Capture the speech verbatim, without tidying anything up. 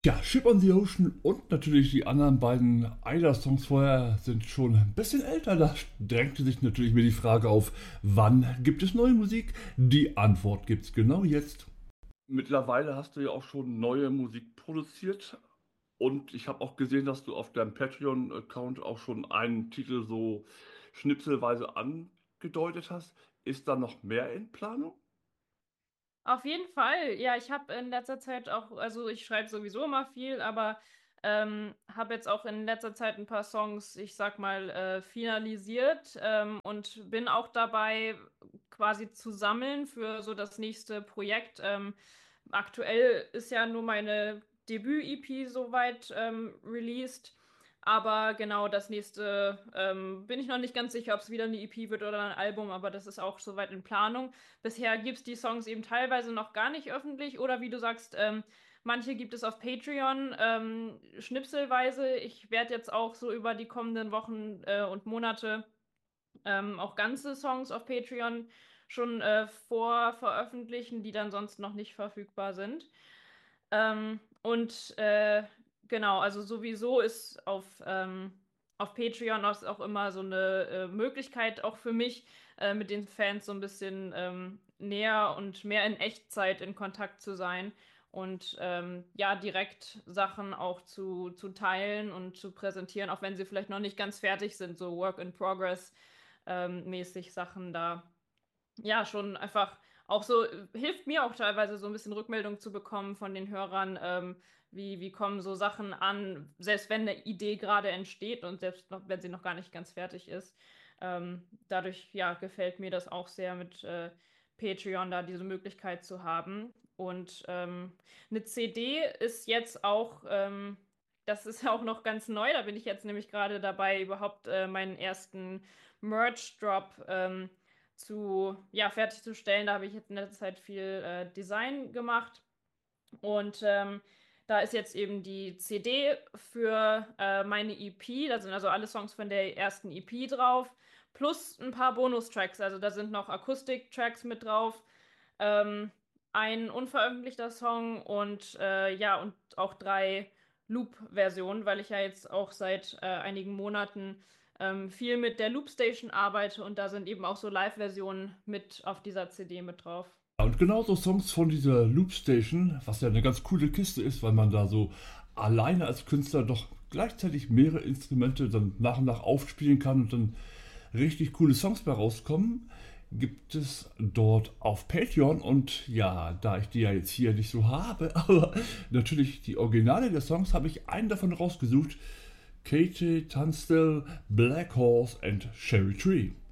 Ja, Ship on the Ocean und natürlich die anderen beiden Ayla-Songs vorher sind schon ein bisschen älter. Da drängte sich natürlich mir die Frage auf, wann gibt es neue Musik? Die Antwort gibt's genau jetzt. Mittlerweile hast du ja auch schon neue Musik produziert und ich habe auch gesehen, dass du auf deinem Patreon-Account auch schon einen Titel so schnipselweise angedeutet hast. Ist da noch mehr in Planung? Auf jeden Fall. Ja, ich habe in letzter Zeit auch, also ich schreibe sowieso immer viel, aber ähm, habe jetzt auch in letzter Zeit ein paar Songs, ich sag mal, äh, finalisiert ähm, und bin auch dabei, quasi zu sammeln für so das nächste Projekt. Ähm, aktuell ist ja nur meine Debüt-E P soweit ähm, released. Aber genau, das nächste ähm, bin ich noch nicht ganz sicher, ob es wieder eine E P wird oder ein Album, aber das ist auch soweit in Planung. Bisher gibt es die Songs eben teilweise noch gar nicht öffentlich oder wie du sagst, ähm, manche gibt es auf Patreon ähm, schnipselweise. Ich werde jetzt auch so über die kommenden Wochen äh, und Monate ähm, auch ganze Songs auf Patreon schon äh, vorveröffentlichen, die dann sonst noch nicht verfügbar sind. Ähm, und äh, genau, also sowieso ist auf, ähm, auf Patreon auch auch immer so eine äh, Möglichkeit, auch für mich, äh, mit den Fans so ein bisschen ähm, näher und mehr in Echtzeit in Kontakt zu sein und ähm, ja, direkt Sachen auch zu, zu teilen und zu präsentieren, auch wenn sie vielleicht noch nicht ganz fertig sind, so Work in Progress ähm, mäßig Sachen da ja, schon einfach auch so, äh, hilft mir auch teilweise so ein bisschen Rückmeldung zu bekommen von den Hörern, ähm, wie, wie kommen so Sachen an, selbst wenn eine Idee gerade entsteht und selbst noch, wenn sie noch gar nicht ganz fertig ist. Ähm, dadurch, ja, gefällt mir das auch sehr mit äh, Patreon da diese Möglichkeit zu haben. Und ähm, eine C D ist jetzt auch, ähm, das ist ja auch noch ganz neu, da bin ich jetzt nämlich gerade dabei, überhaupt äh, meinen ersten Merch-Drop ähm, zu, ja, fertigzustellen. Da habe ich jetzt in letzter Zeit viel äh, Design gemacht. Und ähm, da ist jetzt eben die C D für äh, meine E P. Da sind also alle Songs von der ersten E P drauf. Plus ein paar Bonustracks. Also da sind noch Akustik-Tracks mit drauf. Ähm, ein unveröffentlichter Song und äh, ja, und auch drei Loop-Versionen, weil ich ja jetzt auch seit äh, einigen Monaten ähm, viel mit der Loopstation arbeite und da sind eben auch so Live-Versionen mit auf dieser C D mit drauf. Und genauso Songs von dieser Loopstation, was ja eine ganz coole Kiste ist, weil man da so alleine als Künstler doch gleichzeitig mehrere Instrumente dann nach und nach aufspielen kann und dann richtig coole Songs bei rauskommen, gibt es dort auf Patreon. Und ja, da ich die ja jetzt hier nicht so habe, aber natürlich die Originale der Songs, habe ich einen davon rausgesucht. Katie Tunstall, Black Horse and Cherry Tree.